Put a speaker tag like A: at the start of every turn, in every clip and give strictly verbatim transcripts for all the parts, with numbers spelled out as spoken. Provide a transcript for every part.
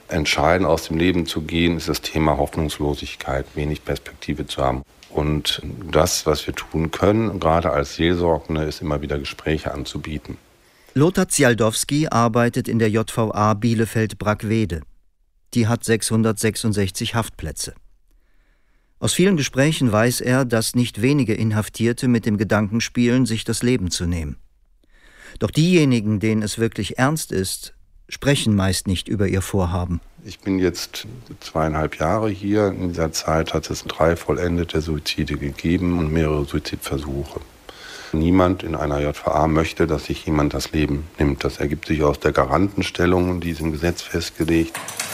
A: entscheiden, aus dem Leben zu gehen, ist das Thema Hoffnungslosigkeit, wenig Perspektive zu haben. Und das, was wir tun können, gerade als Seelsorgende, ist immer wieder Gespräche anzubieten.
B: Lothar Zjaldowski arbeitet in der J V A Bielefeld-Brackwede. Die hat sechshundertsechsundsechzig Haftplätze. Aus vielen Gesprächen weiß er, dass nicht wenige Inhaftierte mit dem Gedanken spielen, sich das Leben zu nehmen. Doch diejenigen, denen es wirklich ernst ist, sprechen meist nicht über ihr Vorhaben.
A: Ich bin jetzt zweieinhalb Jahre hier. In dieser Zeit hat es drei vollendete Suizide gegeben und mehrere Suizidversuche. Niemand in einer J V A möchte, dass sich jemand das Leben nimmt. Das ergibt sich aus der Garantenstellung, die ist im Gesetz festgelegt.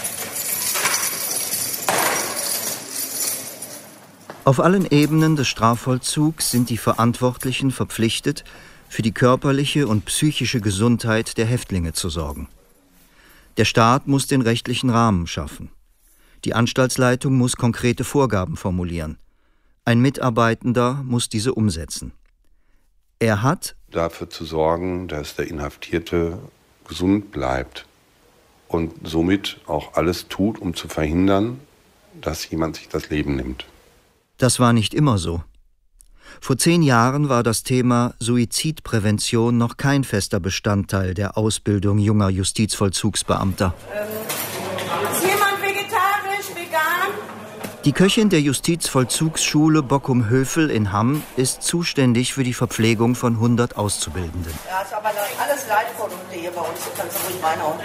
B: Auf allen Ebenen des Strafvollzugs sind die Verantwortlichen verpflichtet, für die körperliche und psychische Gesundheit der Häftlinge zu sorgen. Der Staat muss den rechtlichen Rahmen schaffen. Die Anstaltsleitung muss konkrete Vorgaben formulieren. Ein Mitarbeitender muss diese umsetzen. Er hat
A: dafür zu sorgen, dass der Inhaftierte gesund bleibt und somit auch alles tut, um zu verhindern, dass jemand sich das Leben nimmt.
B: Das war nicht immer so. Vor zehn Jahren war das Thema Suizidprävention noch kein fester Bestandteil der Ausbildung junger Justizvollzugsbeamter.
C: Ähm, ist jemand vegetarisch, vegan?
B: Die Köchin der Justizvollzugsschule Bockum-Hövel in Hamm ist zuständig für die Verpflegung von hundert Auszubildenden.
C: Ja, ist aber alles Leitprodukte hier bei uns, du kannst ruhig reinhauen.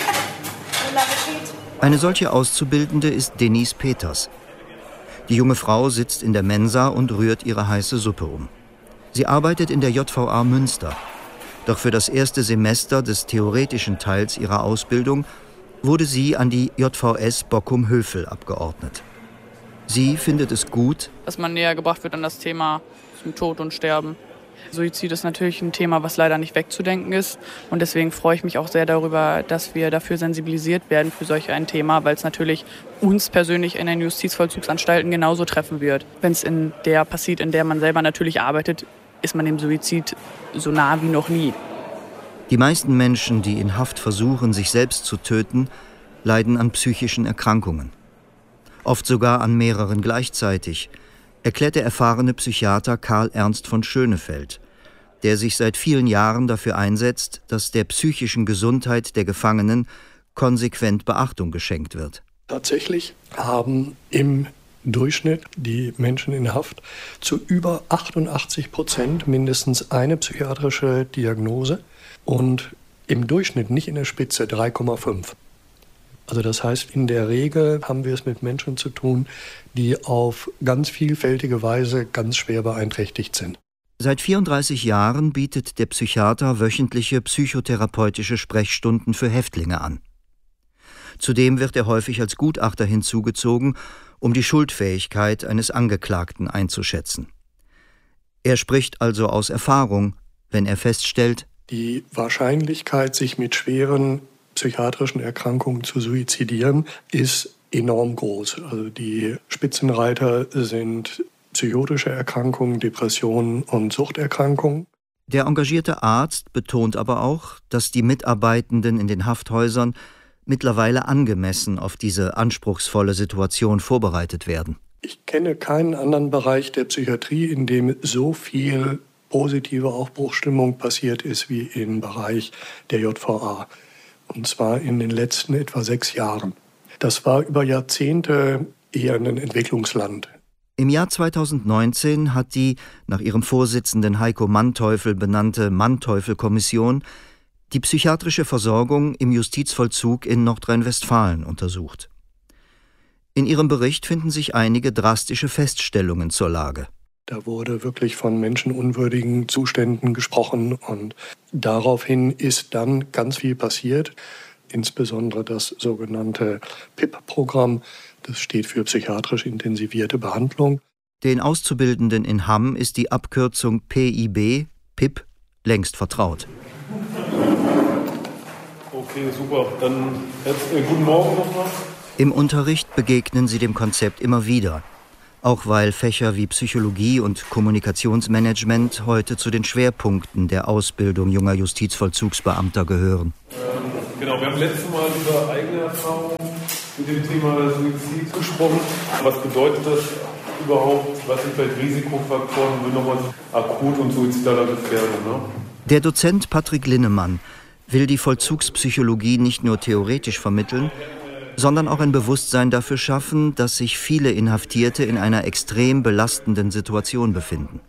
C: Guten Appetit.
B: Eine solche Auszubildende ist Denise Peters. Die junge Frau sitzt in der Mensa und rührt ihre heiße Suppe um. Sie arbeitet in der J V A Münster. Doch für das erste Semester des theoretischen Teils ihrer Ausbildung wurde sie an die J V S Bockum-Hövel abgeordnet. Sie findet es gut,
D: dass man näher gebracht wird an das Thema zum Tod und Sterben. Suizid ist natürlich ein Thema, was leider nicht wegzudenken ist. Und deswegen freue ich mich auch sehr darüber, dass wir dafür sensibilisiert werden für solch ein Thema, weil es natürlich uns persönlich in den Justizvollzugsanstalten genauso treffen wird. Wenn es in der passiert, in der man selber natürlich arbeitet, ist man dem Suizid so nah wie noch nie.
B: Die meisten Menschen, die in Haft versuchen, sich selbst zu töten, leiden an psychischen Erkrankungen. Oft sogar an mehreren gleichzeitig, erklärt der erfahrene Psychiater Karl Ernst von Schönefeld, der sich seit vielen Jahren dafür einsetzt, dass der psychischen Gesundheit der Gefangenen konsequent Beachtung geschenkt wird.
E: Tatsächlich haben im Durchschnitt die Menschen in Haft zu über achtundachtzig Prozent mindestens eine psychiatrische Diagnose und im Durchschnitt, nicht in der Spitze, drei Komma fünf. Also das heißt, in der Regel haben wir es mit Menschen zu tun, die auf ganz vielfältige Weise ganz schwer beeinträchtigt sind.
B: Seit vierunddreißig Jahren bietet der Psychiater wöchentliche psychotherapeutische Sprechstunden für Häftlinge an. Zudem wird er häufig als Gutachter hinzugezogen, um die Schuldfähigkeit eines Angeklagten einzuschätzen. Er spricht also aus Erfahrung, wenn er feststellt,
E: die Wahrscheinlichkeit, sich mit schweren psychiatrischen Erkrankungen zu suizidieren, ist enorm groß. Also die Spitzenreiter sind psychotische Erkrankungen, Depressionen und Suchterkrankungen.
B: Der engagierte Arzt betont aber auch, dass die Mitarbeitenden in den Hafthäusern mittlerweile angemessen auf diese anspruchsvolle Situation vorbereitet werden.
E: Ich kenne keinen anderen Bereich der Psychiatrie, in dem so viel positive Aufbruchsstimmung passiert ist wie im Bereich der J V A. Und zwar in den letzten etwa sechs Jahren. Das war über Jahrzehnte eher ein Entwicklungsland.
B: Im Jahr zweitausendneunzehn hat die nach ihrem Vorsitzenden Heiko Manteuffel benannte Manteuffel-Kommission die psychiatrische Versorgung im Justizvollzug in Nordrhein-Westfalen untersucht. In ihrem Bericht finden sich einige drastische Feststellungen zur Lage.
E: Da wurde wirklich von menschenunwürdigen Zuständen gesprochen und daraufhin ist dann ganz viel passiert, insbesondere das sogenannte P I P-Programm, das steht für psychiatrisch intensivierte Behandlung.
B: Den Auszubildenden in Hamm ist die Abkürzung P I B, P I P, längst vertraut.
F: Okay, super. Dann jetzt äh, guten Morgen nochmal.
B: Im Unterricht begegnen sie dem Konzept immer wieder. Auch weil Fächer wie Psychologie und Kommunikationsmanagement heute zu den Schwerpunkten der Ausbildung junger Justizvollzugsbeamter gehören.
F: Ähm, genau, wir haben letztes Mal über eigene Erfahrungen mit dem Thema Suizid gesprochen. Was bedeutet das überhaupt? Was sind vielleicht Risikofaktoren für nochmal akut und suizidaler Gefährdung? Ne?
B: Der Dozent Patrick Linnemann will die Vollzugspsychologie nicht nur theoretisch vermitteln, sondern auch ein Bewusstsein dafür schaffen, dass sich viele Inhaftierte in einer extrem belastenden Situation befinden.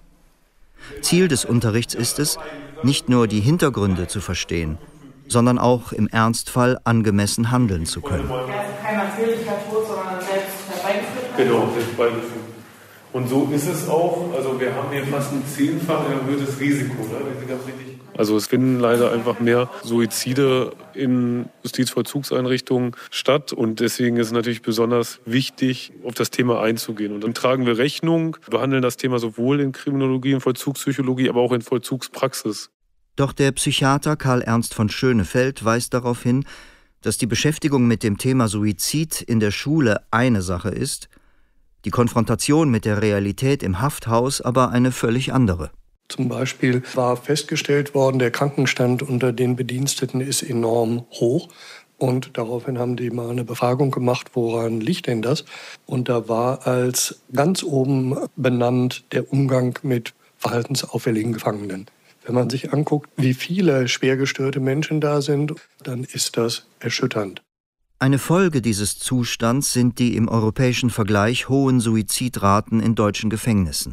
B: Ziel des Unterrichts ist es, nicht nur die Hintergründe zu verstehen, sondern auch im Ernstfall angemessen handeln zu können.
C: Kein natürlicher Tod, sondern selbst herbeigeführt.
F: Genau, selbst herbeigeführt. Und so ist es auch. Also wir haben hier fast ein zehnfach erhöhtes Risiko. Ne? Das ist ganz richtig.
G: Also es finden leider einfach mehr Suizide in Justizvollzugseinrichtungen statt. Und deswegen ist es natürlich besonders wichtig, auf das Thema einzugehen. Und dann tragen wir Rechnung, behandeln das Thema sowohl in Kriminologie und Vollzugspsychologie, aber auch in Vollzugspraxis.
B: Doch der Psychiater Karl Ernst von Schönefeld weist darauf hin, dass die Beschäftigung mit dem Thema Suizid in der Schule eine Sache ist, die Konfrontation mit der Realität im Hafthaus aber eine völlig andere.
E: Zum Beispiel war festgestellt worden, der Krankenstand unter den Bediensteten ist enorm hoch. Und daraufhin haben die mal eine Befragung gemacht, woran liegt denn das? Und da war als ganz oben benannt der Umgang mit verhaltensauffälligen Gefangenen. Wenn man sich anguckt, wie viele schwer gestörte Menschen da sind, dann ist das erschütternd.
B: Eine Folge dieses Zustands sind die im europäischen Vergleich hohen Suizidraten in deutschen Gefängnissen.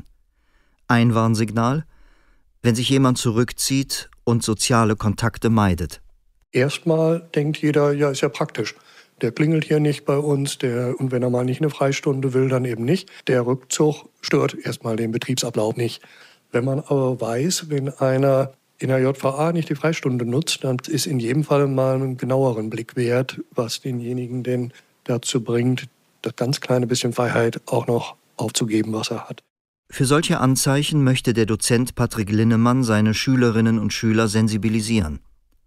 B: Ein Warnsignal: wenn sich jemand zurückzieht und soziale Kontakte meidet.
E: Erstmal denkt jeder, ja, ist ja praktisch. Der klingelt hier nicht bei uns, der, und wenn er mal nicht eine Freistunde will, dann eben nicht. Der Rückzug stört erstmal den Betriebsablauf nicht. Wenn man aber weiß, wenn einer in der J V A nicht die Freistunde nutzt, dann ist in jedem Fall mal einen genaueren Blick wert, was denjenigen denn dazu bringt, das ganz kleine bisschen Freiheit auch noch aufzugeben, was er hat.
B: Für solche Anzeichen möchte der Dozent Patrick Linnemann seine Schülerinnen und Schüler sensibilisieren.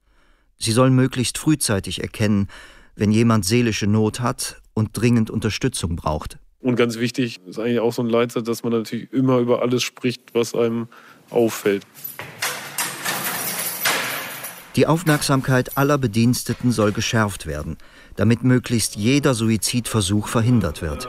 B: Sie sollen möglichst frühzeitig erkennen, wenn jemand seelische Not hat und dringend Unterstützung braucht.
G: Und ganz wichtig ist eigentlich auch so ein Leitsatz, dass man natürlich immer über alles spricht, was einem auffällt.
B: Die Aufmerksamkeit aller Bediensteten soll geschärft werden, damit möglichst jeder Suizidversuch verhindert wird.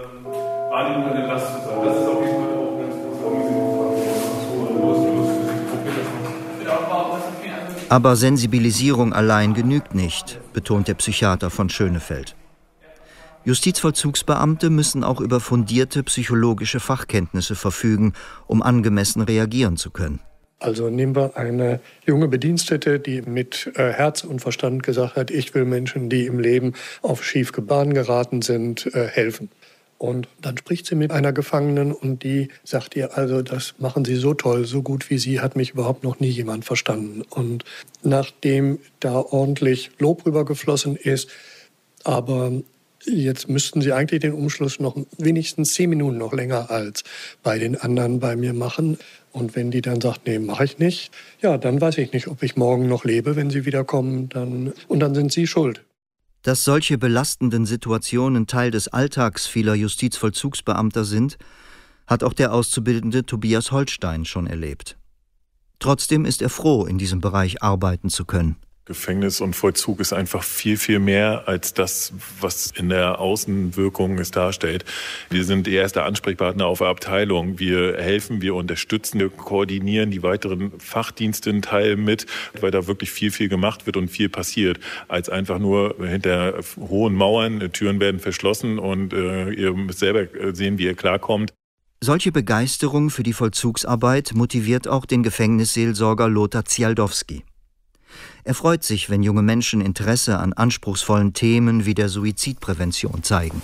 B: Aber Sensibilisierung allein genügt nicht, betont der Psychiater von Schönefeld. Justizvollzugsbeamte müssen auch über fundierte psychologische Fachkenntnisse verfügen, um angemessen reagieren zu können.
E: Also nehmen wir eine junge Bedienstete, die mit äh, Herz und Verstand gesagt hat, ich will Menschen, die im Leben auf schiefe Bahn geraten sind, äh, helfen. Und dann spricht sie mit einer Gefangenen und die sagt ihr, also das machen Sie so toll, so gut wie Sie hat mich überhaupt noch nie jemand verstanden. Und nachdem da ordentlich Lob rübergeflossen ist, aber jetzt müssten Sie eigentlich den Umschluss noch wenigstens zehn Minuten noch länger als bei den anderen bei mir machen. Und wenn die dann sagt, nee, mache ich nicht, ja, dann weiß ich nicht, ob ich morgen noch lebe, wenn Sie wiederkommen. Dann, und dann sind Sie schuld.
B: Dass solche belastenden Situationen Teil des Alltags vieler Justizvollzugsbeamter sind, hat auch der Auszubildende Tobias Holstein schon erlebt. Trotzdem ist er froh, in diesem Bereich arbeiten zu können.
H: Gefängnis und Vollzug ist einfach viel, viel mehr als das, was in der Außenwirkung es darstellt. Wir sind die erste Ansprechpartner auf der Abteilung. Wir helfen, wir unterstützen, wir koordinieren die weiteren Fachdienste in Teil mit, weil da wirklich viel, viel gemacht wird und viel passiert, als einfach nur hinter hohen Mauern, Türen werden verschlossen und äh, ihr müsst selber sehen, wie ihr klarkommt.
B: Solche Begeisterung für die Vollzugsarbeit motiviert auch den Gefängnisseelsorger Lothar Zialdowski. Er freut sich, wenn junge Menschen Interesse an anspruchsvollen Themen wie der Suizidprävention zeigen.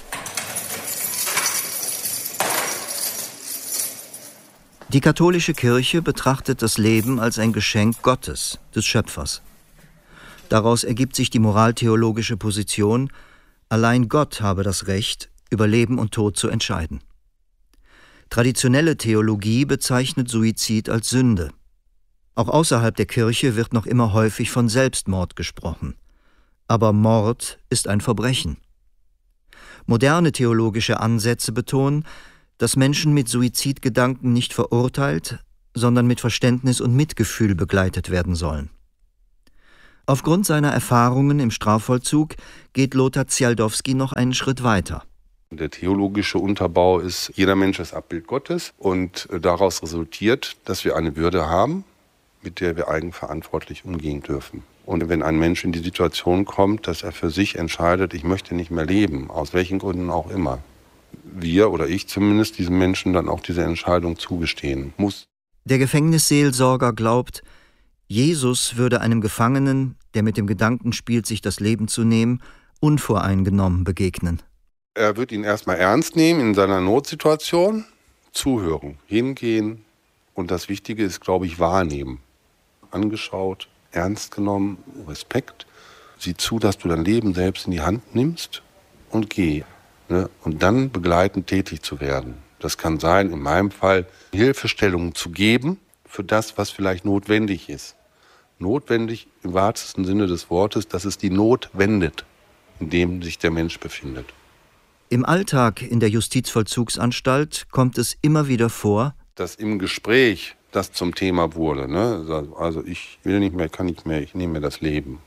B: Die katholische Kirche betrachtet das Leben als ein Geschenk Gottes, des Schöpfers. Daraus ergibt sich die moraltheologische Position, allein Gott habe das Recht, über Leben und Tod zu entscheiden. Traditionelle Theologie bezeichnet Suizid als Sünde. Auch außerhalb der Kirche wird noch immer häufig von Selbstmord gesprochen. Aber Mord ist ein Verbrechen. Moderne theologische Ansätze betonen, dass Menschen mit Suizidgedanken nicht verurteilt, sondern mit Verständnis und Mitgefühl begleitet werden sollen. Aufgrund seiner Erfahrungen im Strafvollzug geht Lothar Zjaldowski noch einen Schritt weiter.
A: Der theologische Unterbau ist, jeder Mensch ist Abbild Gottes und daraus resultiert, dass wir eine Würde haben, mit der wir eigenverantwortlich umgehen dürfen. Und wenn ein Mensch in die Situation kommt, dass er für sich entscheidet, ich möchte nicht mehr leben, aus welchen Gründen auch immer, wir oder ich zumindest diesem Menschen dann auch diese Entscheidung zugestehen muss.
B: Der Gefängnisseelsorger glaubt, Jesus würde einem Gefangenen, der mit dem Gedanken spielt, sich das Leben zu nehmen, unvoreingenommen begegnen.
A: Er wird ihn erstmal ernst nehmen in seiner Notsituation, zuhören, hingehen und das Wichtige ist, glaube ich, wahrnehmen. Angeschaut, ernst genommen, Respekt. Sieh zu, dass du dein Leben selbst in die Hand nimmst und geh. Ne? Und dann begleitend tätig zu werden. Das kann sein, in meinem Fall, Hilfestellungen zu geben für das, was vielleicht notwendig ist. Notwendig im wahrsten Sinne des Wortes, dass es die Not wendet, in dem sich der Mensch befindet.
B: Im Alltag in der Justizvollzugsanstalt kommt es immer wieder vor,
A: dass im Gespräch das zum Thema wurde. Ne? Also ich will nicht mehr, kann nicht mehr, ich nehme mir das Leben.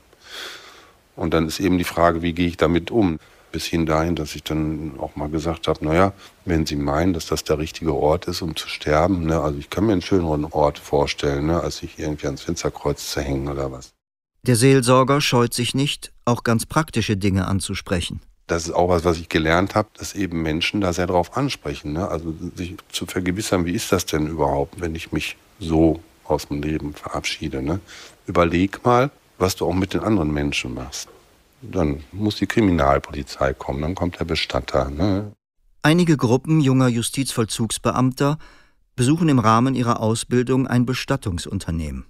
A: Und dann ist eben die Frage, wie gehe ich damit um? Bis hin dahin, dass ich dann auch mal gesagt habe, naja, wenn Sie meinen, dass das der richtige Ort ist, um zu sterben, ne? Also ich kann mir einen schöneren Ort vorstellen, ne? Als sich irgendwie ans Fensterkreuz zu hängen oder was.
B: Der Seelsorger scheut sich nicht, auch ganz praktische Dinge anzusprechen.
A: Das ist auch was, was ich gelernt habe, dass eben Menschen da sehr drauf ansprechen. Ne? Also sich zu vergewissern, wie ist das denn überhaupt, wenn ich mich so aus dem Leben verabschiede. Ne? Überleg mal, was du auch mit den anderen Menschen machst. Dann muss die Kriminalpolizei kommen, dann kommt der Bestatter. Ne?
B: Einige Gruppen junger Justizvollzugsbeamter besuchen im Rahmen ihrer Ausbildung ein Bestattungsunternehmen.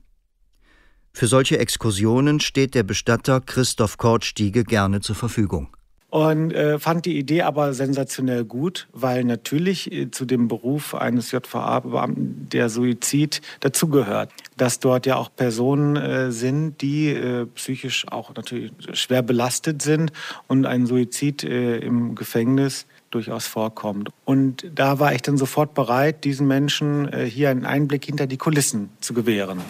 B: Für solche Exkursionen steht der Bestatter Christoph Kortstiege gerne zur Verfügung.
I: Und äh, fand die Idee aber sensationell gut, weil natürlich äh, zu dem Beruf eines J V A-Beamten der Suizid dazugehört. Dass dort ja auch Personen äh, sind, die äh, psychisch auch natürlich schwer belastet sind und ein Suizid äh, im Gefängnis durchaus vorkommt. Und da war ich dann sofort bereit, diesen Menschen äh, hier einen Einblick hinter die Kulissen zu gewähren.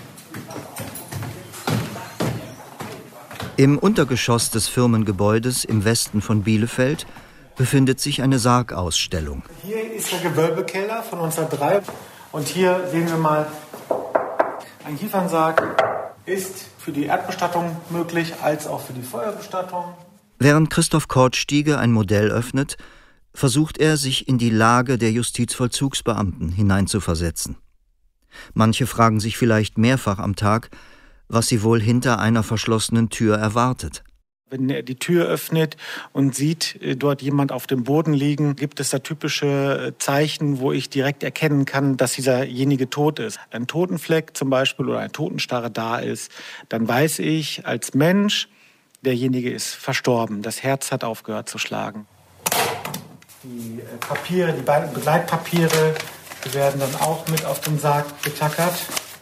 B: Im Untergeschoss des Firmengebäudes im Westen von Bielefeld befindet sich eine Sargausstellung.
I: Hier ist der Gewölbekeller von neunzehnhundertdrei und hier sehen wir mal, ein Kiefernsarg ist für die Erdbestattung möglich, als auch für die Feuerbestattung.
B: Während Christoph Kortstiege ein Modell öffnet, versucht er, sich in die Lage der Justizvollzugsbeamten hineinzuversetzen. Manche fragen sich vielleicht mehrfach am Tag, was sie wohl hinter einer verschlossenen Tür erwartet.
I: Wenn er die Tür öffnet und sieht dort jemand auf dem Boden liegen, gibt es da typische Zeichen, wo ich direkt erkennen kann, dass dieserjenige tot ist. Ein Totenfleck zum Beispiel oder eine Totenstarre da ist, dann weiß ich als Mensch, derjenige ist verstorben. Das Herz hat aufgehört zu schlagen. Die Papiere, die beiden Begleitpapiere, die werden dann auch mit auf den Sarg getackert.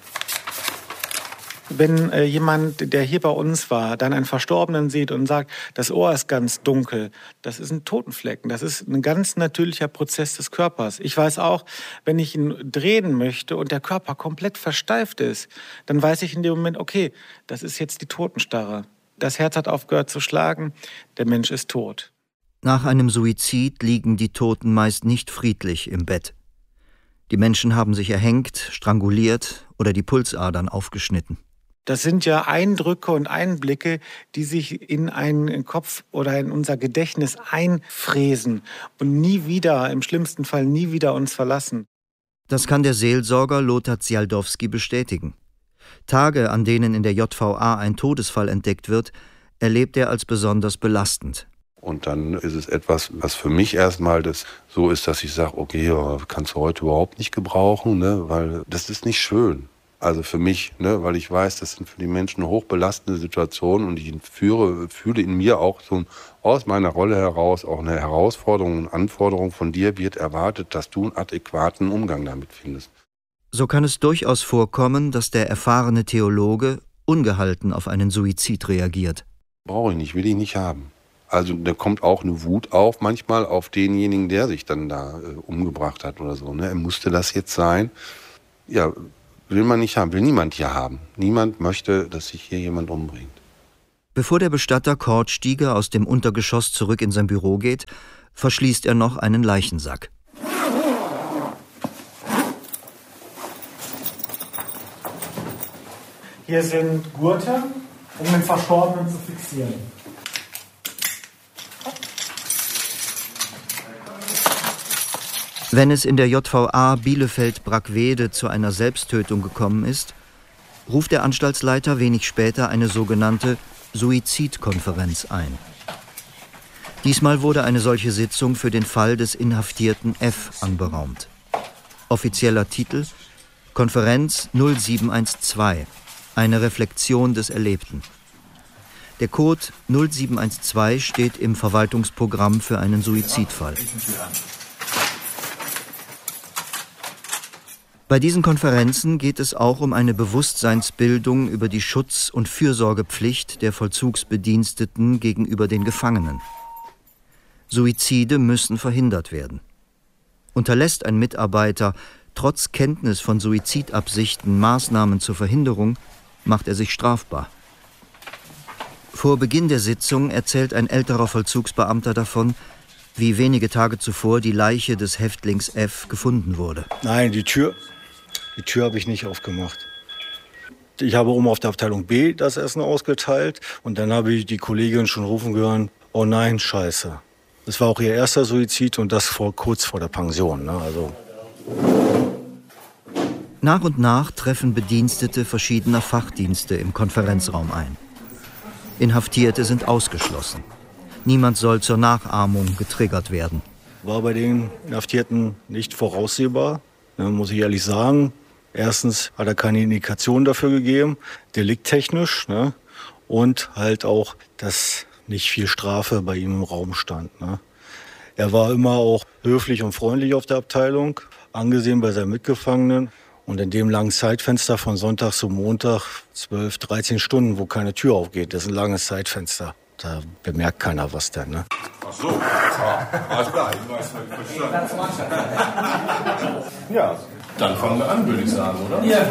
I: Wenn äh, jemand, der hier bei uns war, dann einen Verstorbenen sieht und sagt, das Ohr ist ganz dunkel, das ist ein Totenflecken, das ist ein ganz natürlicher Prozess des Körpers. Ich weiß auch, wenn ich ihn drehen möchte und der Körper komplett versteift ist, dann weiß ich in dem Moment, okay, das ist jetzt die Totenstarre. Das Herz hat aufgehört zu schlagen, der Mensch ist tot.
B: Nach einem Suizid liegen die Toten meist nicht friedlich im Bett. Die Menschen haben sich erhängt, stranguliert oder die Pulsadern aufgeschnitten.
I: Das sind ja Eindrücke und Einblicke, die sich in einen Kopf oder in unser Gedächtnis einfräsen und nie wieder, im schlimmsten Fall nie wieder uns verlassen.
B: Das kann der Seelsorger Lothar Zjaldowski bestätigen. Tage, an denen in der J V A ein Todesfall entdeckt wird, erlebt er als besonders belastend.
A: Und dann ist es etwas, was für mich erstmal das so ist, dass ich sage, okay, ja, kannst du heute überhaupt nicht gebrauchen, ne? Weil das ist nicht schön. Also für mich, ne, weil ich weiß, das sind für die Menschen hochbelastende Situationen und ich führe, fühle in mir auch so aus meiner Rolle heraus auch eine Herausforderung und Anforderung von dir wird erwartet, dass du einen adäquaten Umgang damit findest.
B: So kann es durchaus vorkommen, dass der erfahrene Theologe ungehalten auf einen Suizid reagiert.
A: Brauche ich nicht, will ich nicht haben. Also da kommt auch eine Wut auf, manchmal auf denjenigen, der sich dann da äh, umgebracht hat oder so. Ne? Musste das jetzt sein? Ja, will man nicht haben, will niemand hier haben. Niemand möchte, dass sich hier jemand umbringt.
B: Bevor der Bestatter Kurt Stieger aus dem Untergeschoss zurück in sein Büro geht, verschließt er noch einen Leichensack.
I: Hier sind Gurte, um den Verstorbenen zu fixieren.
B: Wenn es in der J V A Bielefeld-Brackwede zu einer Selbsttötung gekommen ist, ruft der Anstaltsleiter wenig später eine sogenannte Suizidkonferenz ein. Diesmal wurde eine solche Sitzung für den Fall des Inhaftierten F anberaumt. Offizieller Titel: Konferenz null sieben eins zwei, eine Reflexion des Erlebten. Der Code null sieben eins zwei steht im Verwaltungsprogramm für einen Suizidfall. Bei diesen Konferenzen geht es auch um eine Bewusstseinsbildung über die Schutz- und Fürsorgepflicht der Vollzugsbediensteten gegenüber den Gefangenen. Suizide müssen verhindert werden. Unterlässt ein Mitarbeiter trotz Kenntnis von Suizidabsichten Maßnahmen zur Verhinderung, macht er sich strafbar. Vor Beginn der Sitzung erzählt ein älterer Vollzugsbeamter davon, wie wenige Tage zuvor die Leiche des Häftlings F gefunden wurde.
J: Nein, die Tür, die Tür habe ich nicht aufgemacht. Ich habe oben auf der Abteilung B das Essen ausgeteilt und dann habe ich die Kollegin schon rufen gehört, oh nein, scheiße. Das war auch ihr erster Suizid und das vor, kurz vor der Pension. Ne? Also.
B: Nach und nach treffen Bedienstete verschiedener Fachdienste im Konferenzraum ein. Inhaftierte sind ausgeschlossen. Niemand soll zur Nachahmung getriggert werden.
J: War bei den Inhaftierten nicht voraussehbar, ne, muss ich ehrlich sagen. Erstens hat er keine Indikation dafür gegeben, delikttechnisch, ne, und halt auch, dass nicht viel Strafe bei ihm im Raum stand. Ne. Er war immer auch höflich und freundlich auf der Abteilung, angesehen bei seinen Mitgefangenen. Und in dem langen Zeitfenster von Sonntag zu Montag, zwölf, dreizehn Stunden, wo keine Tür aufgeht, das ist ein langes Zeitfenster. Da bemerkt keiner was denn, ne?
K: Ach so, ah, alles klar, ich weiß, verstanden. Ja, dann fangen wir an, würde ich sagen, oder? Ja.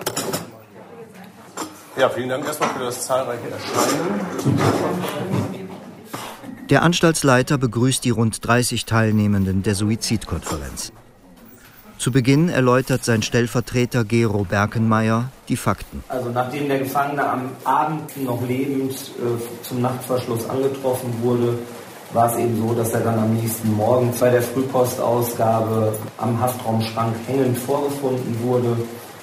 K: Ja, vielen Dank erstmal für das zahlreiche Erscheinen.
B: Der Anstaltsleiter begrüßt die rund dreißig Teilnehmenden der Suizidkonferenz. Zu Beginn erläutert sein Stellvertreter Gero Berkenmeier die Fakten.
L: Also nachdem der Gefangene am Abend noch lebend äh, zum Nachtverschluss angetroffen wurde, war es eben so, dass er dann am nächsten Morgen bei der Frühpostausgabe am Haftraumschrank hängend vorgefunden wurde.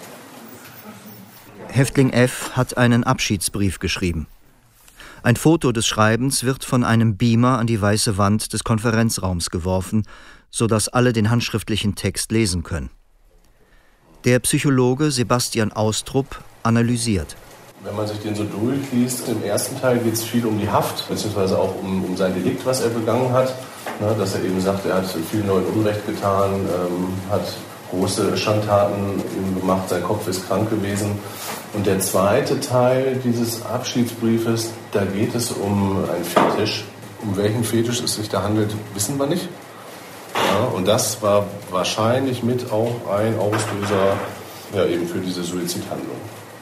B: Häftling F. hat einen Abschiedsbrief geschrieben. Ein Foto des Schreibens wird von einem Beamer an die weiße Wand des Konferenzraums geworfen, sodass alle den handschriftlichen Text lesen können. Der Psychologe Sebastian Austrup analysiert.
K: Wenn man sich den so durchliest, im ersten Teil geht es viel um die Haft, beziehungsweise auch um, um sein Delikt, was er begangen hat. Ne, dass er eben sagt, er hat viel Leuten Unrecht getan, ähm, hat große Schandtaten eben gemacht, sein Kopf ist krank gewesen. Und der zweite Teil dieses Abschiedsbriefes, da geht es um einen Fetisch. Um welchen Fetisch es sich da handelt, wissen wir nicht. Ja, und das war wahrscheinlich mit auch ein Auslöser ja, eben für diese Suizidhandlung.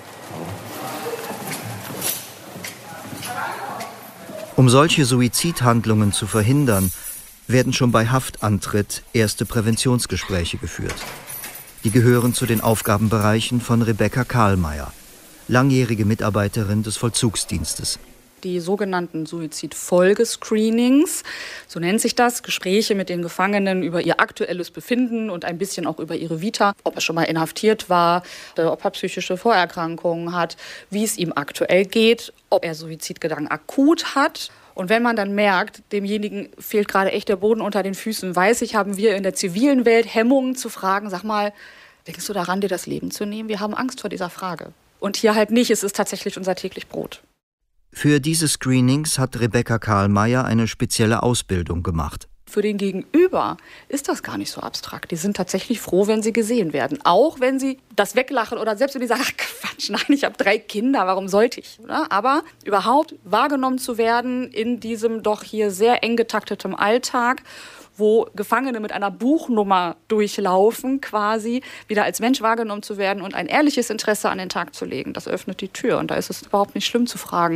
B: Um solche Suizidhandlungen zu verhindern, werden schon bei Haftantritt erste Präventionsgespräche geführt. Die gehören zu den Aufgabenbereichen von Rebecca Karlmeier, langjährige Mitarbeiterin des Vollzugsdienstes.
M: Die sogenannten Suizidfolgescreenings, so nennt sich das, Gespräche mit den Gefangenen über ihr aktuelles Befinden und ein bisschen auch über ihre Vita, ob er schon mal inhaftiert war, ob er psychische Vorerkrankungen hat, wie es ihm aktuell geht, ob er Suizidgedanken akut hat. Und wenn man dann merkt, demjenigen fehlt gerade echt der Boden unter den Füßen, weiß ich, haben wir in der zivilen Welt Hemmungen zu fragen, sag mal, denkst du daran, dir das Leben zu nehmen? Wir haben Angst vor dieser Frage. Und hier halt nicht, es ist tatsächlich unser täglich Brot.
B: Für diese Screenings hat Rebecca Karlmeier eine spezielle Ausbildung gemacht.
M: Für den Gegenüber ist das gar nicht so abstrakt. Die sind tatsächlich froh, wenn sie gesehen werden. Auch wenn sie das weglachen oder selbst wenn die sagen, ach Quatsch, nein, ich habe drei Kinder, warum sollte ich? Aber überhaupt wahrgenommen zu werden in diesem doch hier sehr eng getakteten Alltag, wo Gefangene mit einer Buchnummer durchlaufen, quasi wieder als Mensch wahrgenommen zu werden und ein ehrliches Interesse an den Tag zu legen. Das öffnet die Tür. Und da ist es überhaupt nicht schlimm zu fragen,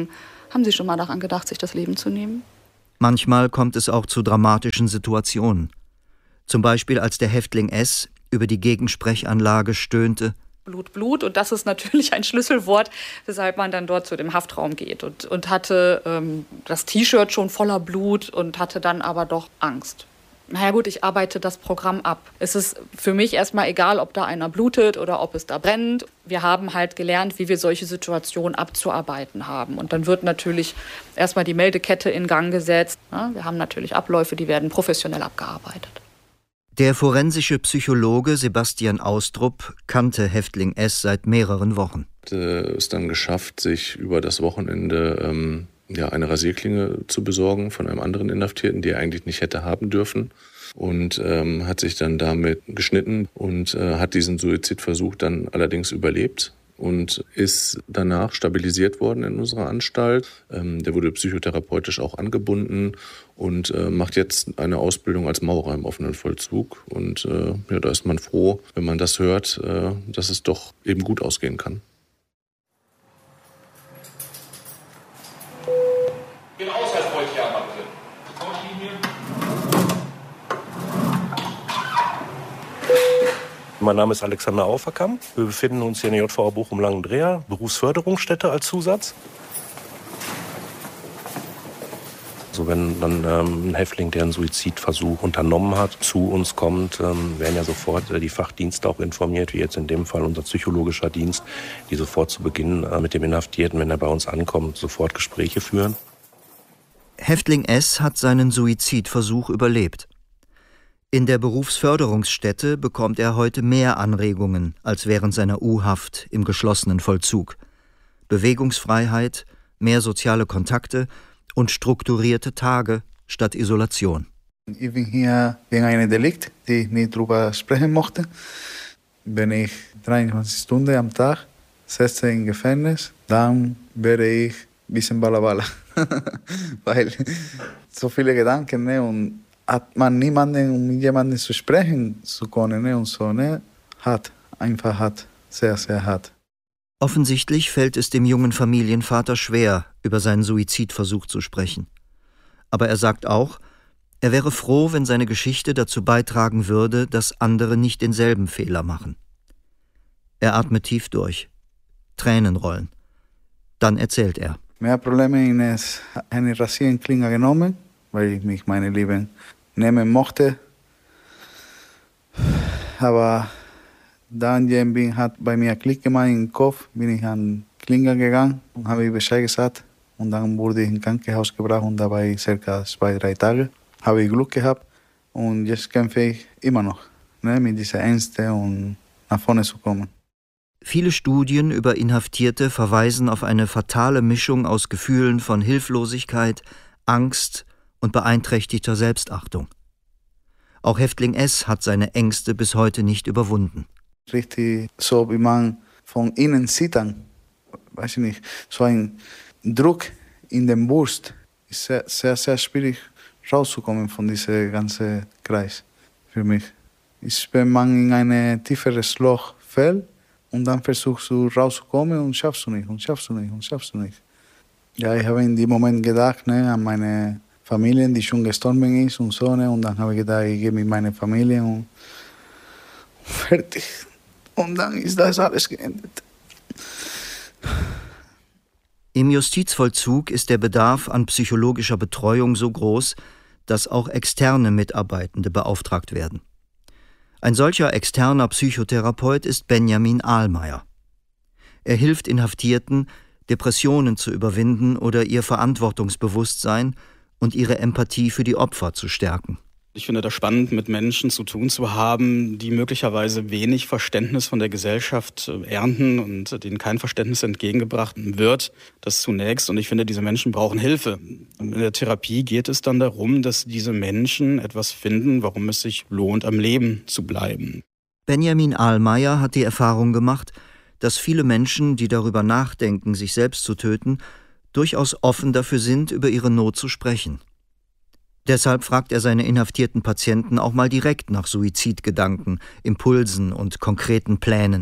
M: Haben Sie schon mal daran gedacht, sich das Leben zu nehmen?
B: Manchmal kommt es auch zu dramatischen Situationen. Zum Beispiel, als der Häftling S. über die Gegensprechanlage stöhnte:
M: Blut, Blut. Und das ist natürlich ein Schlüsselwort, weshalb man dann dort zu dem Haftraum geht. Und, und hatte ähm, das T-Shirt schon voller Blut und hatte dann aber doch Angst. Naja gut, ich arbeite das Programm ab. Es ist für mich erstmal egal, ob da einer blutet oder ob es da brennt. Wir haben halt gelernt, wie wir solche Situationen abzuarbeiten haben. Und dann wird natürlich erstmal die Meldekette in Gang gesetzt. Wir haben natürlich Abläufe, die werden professionell abgearbeitet.
B: Der forensische Psychologe Sebastian Austrup kannte Häftling S. seit mehreren Wochen.
K: Er hat es dann geschafft, sich über das Wochenende ähm, ja, eine Rasierklinge zu besorgen von einem anderen Inhaftierten, die er eigentlich nicht hätte haben dürfen. Und ähm, hat sich dann damit geschnitten und äh, hat diesen Suizidversuch dann allerdings überlebt und ist danach stabilisiert worden in unserer Anstalt. Ähm, der wurde psychotherapeutisch auch angebunden und äh, macht jetzt eine Ausbildung als Maurer im offenen Vollzug. Und äh, ja, da ist man froh, wenn man das hört, äh, dass es doch eben gut ausgehen kann.
N: Den Ausweis wollte ich haben, bitte.
O: Mein Name ist Alexander Auferkamp. Wir befinden uns hier in der J V A Bochum-Langendreher, Berufsförderungsstätte als Zusatz. Also wenn dann ähm, ein Häftling, der einen Suizidversuch unternommen hat, zu uns kommt, ähm, werden ja sofort äh, die Fachdienste auch informiert, wie jetzt in dem Fall unser psychologischer Dienst, die sofort zu Beginn äh, mit dem Inhaftierten, wenn er bei uns ankommt, sofort Gespräche führen.
B: Häftling S. hat seinen Suizidversuch überlebt. In der Berufsförderungsstätte bekommt er heute mehr Anregungen als während seiner U-Haft im geschlossenen Vollzug. Bewegungsfreiheit, mehr soziale Kontakte und strukturierte Tage statt Isolation.
P: Ich bin hier wegen einem Delikt, die ich nicht drüber sprechen mochte. Wenn ich dreiundzwanzig Stunden am Tag sitze im Gefängnis, dann werde ich ein bisschen balabala. Weil so viele Gedanken, ne? Und hat man niemanden, um mit jemandem zu sprechen zu können, ne? Und so, ne? Hart, einfach hart, sehr, sehr hart.
B: Offensichtlich fällt es dem jungen Familienvater schwer, über seinen Suizidversuch zu sprechen. Aber er sagt auch, er wäre froh, wenn seine Geschichte dazu beitragen würde, dass andere nicht denselben Fehler machen. Er atmet tief durch. Tränen rollen. Dann erzählt er.
P: Mehr Probleme ist eine Rasierklinge genommen, weil ich mich meine Leben nehmen mochte. Aber dann bin, hat bei mir Klick gemacht im Kopf, bin ich an Klinge gegangen und habe Bescheid gesagt. Und dann wurde ich ins Krankenhaus gebracht und dabei circa zwei, drei Tage. Habe ich Glück gehabt und jetzt kämpfe ich immer noch, ne, mit dieser Ängste und nach vorne zu kommen.
B: Viele Studien über Inhaftierte verweisen auf eine fatale Mischung aus Gefühlen von Hilflosigkeit, Angst und beeinträchtigter Selbstachtung. Auch Häftling S. hat seine Ängste bis heute nicht überwunden.
P: Richtig so, wie man von innen zittern, weiß ich nicht, so ein Druck in den Brust. Ist sehr, sehr, sehr schwierig rauszukommen von diesem ganzen Kreis für mich. Ist, wenn man in ein tieferes Loch fällt und dann versuchst du rauszukommen und schaffst du nicht und schaffst du nicht und schaffst du nicht. Ja, ich habe in dem Moment gedacht, ne, an meine Familie, die schon gestorben ist und so, ne, und dann habe ich gedacht, ich gehe mit meiner Familie und fertig. Und dann ist das alles geendet.
B: Im Justizvollzug ist der Bedarf an psychologischer Betreuung so groß, dass auch externe Mitarbeitende beauftragt werden. Ein solcher externer Psychotherapeut ist Benjamin Ahlmeier. Er hilft Inhaftierten, Depressionen zu überwinden oder ihr Verantwortungsbewusstsein und ihre Empathie für die Opfer zu stärken.
Q: Ich finde das spannend, mit Menschen zu tun zu haben, die möglicherweise wenig Verständnis von der Gesellschaft ernten und denen kein Verständnis entgegengebracht wird. Das zunächst. Und ich finde, diese Menschen brauchen Hilfe. Und in der Therapie geht es dann darum, dass diese Menschen etwas finden, warum es sich lohnt, am Leben zu bleiben.
B: Benjamin Ahlmeier hat die Erfahrung gemacht, dass viele Menschen, die darüber nachdenken, sich selbst zu töten, durchaus offen dafür sind, über ihre Not zu sprechen. Deshalb fragt er seine inhaftierten Patienten auch mal direkt nach Suizidgedanken, Impulsen und konkreten Plänen.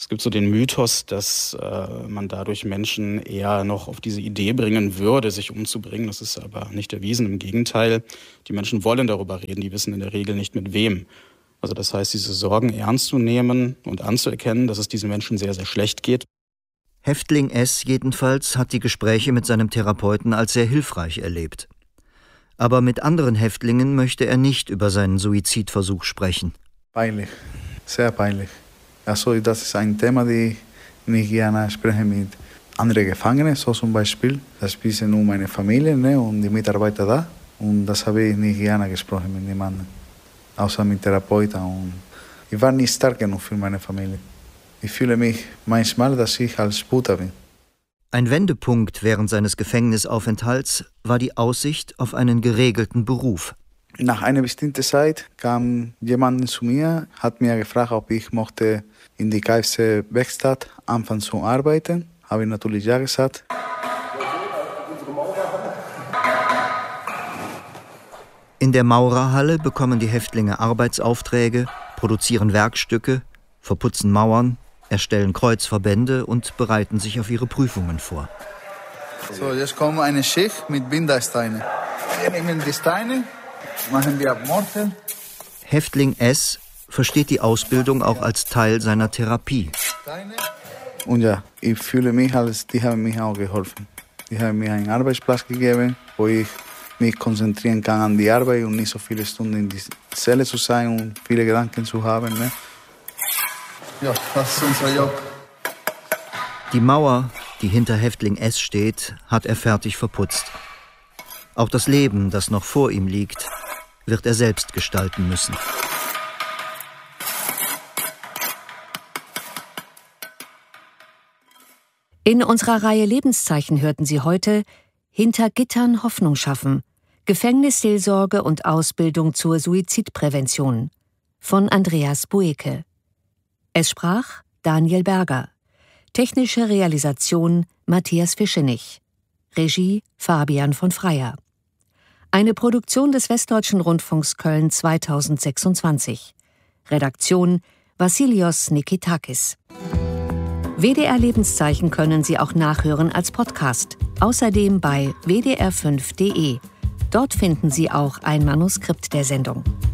Q: Es gibt so den Mythos, dass äh, man dadurch Menschen eher noch auf diese Idee bringen würde, sich umzubringen. Das ist aber nicht erwiesen. Im Gegenteil, die Menschen wollen darüber reden, die wissen in der Regel nicht mit wem. Also das heißt, diese Sorgen ernst zu nehmen und anzuerkennen, dass es diesen Menschen sehr, sehr schlecht geht.
B: Häftling S. jedenfalls hat die Gespräche mit seinem Therapeuten als sehr hilfreich erlebt. Aber mit anderen Häftlingen möchte er nicht über seinen Suizidversuch sprechen.
P: Peinlich, sehr peinlich. Also das ist ein Thema, das ich nicht gerne spreche mit anderen Gefangenen, so zum Beispiel. Das wissen nur meine Familie, ne, und die Mitarbeiter da. Und das habe ich nicht gerne gesprochen mit jemandem, außer mit Therapeuten. Und ich war nicht stark genug für meine Familie. Ich fühle mich manchmal, dass ich als Buddha bin.
B: Ein Wendepunkt während seines Gefängnisaufenthalts war die Aussicht auf einen geregelten Beruf.
P: Nach einer bestimmten Zeit kam jemand zu mir, hat mir gefragt, ob ich möchte in die K F C-Werkstatt anfangen zu arbeiten. Habe ich natürlich ja gesagt.
B: In der Maurerhalle bekommen die Häftlinge Arbeitsaufträge, produzieren Werkstücke, verputzen Mauern, erstellen Kreuzverbände und bereiten sich auf ihre Prüfungen vor.
P: So, jetzt kommt eine Schicht mit Bindersteinen. Wir nehmen die Steine, machen wir Mortel.
B: Häftling S. versteht die Ausbildung auch als Teil seiner Therapie.
P: Und ja, ich fühle mich, als die haben mir auch geholfen. Die haben mir einen Arbeitsplatz gegeben, wo ich mich konzentrieren kann an die Arbeit und nicht so viele Stunden in die Zelle zu sein und viele Gedanken zu haben. Ne? Ja, das ist unser Job.
B: Die Mauer, die hinter Häftling S. steht, hat er fertig verputzt. Auch das Leben, das noch vor ihm liegt, wird er selbst gestalten müssen.
R: In unserer Reihe Lebenszeichen hörten Sie heute Hinter Gittern Hoffnung schaffen. Gefängnisseelsorge und Ausbildung zur Suizidprävention von Andreas Bueke. Es sprach Daniel Berger. Technische Realisation Matthias Fischenich. Regie Fabian von Freyer. Eine Produktion des Westdeutschen Rundfunks Köln zweitausendsechsundzwanzig. Redaktion Vassilios Nikitakis. W D R Lebenszeichen können Sie auch nachhören als Podcast. Außerdem bei w d r fünf punkt d e. Dort finden Sie auch ein Manuskript der Sendung.